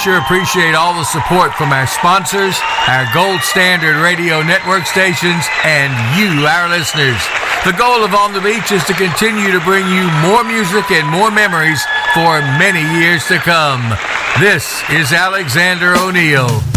sure appreciate all the support from our sponsors, our Gold Standard Radio Network stations, and you, our listeners. The goal of On the Beach is to continue to bring you more music and more memories for many years to come. This is Alexander O'Neal.